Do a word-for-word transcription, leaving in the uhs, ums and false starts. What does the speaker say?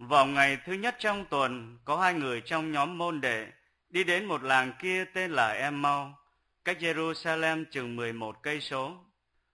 Vào ngày thứ nhất trong tuần, có hai người trong nhóm môn đệ đi đến một làng kia tên là Em-mau, cách Jerusalem chừng mười một cây số.